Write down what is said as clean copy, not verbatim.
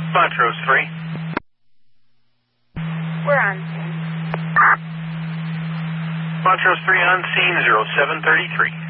Montrose 3. We're on scene. Montrose 3 on scene, 0733.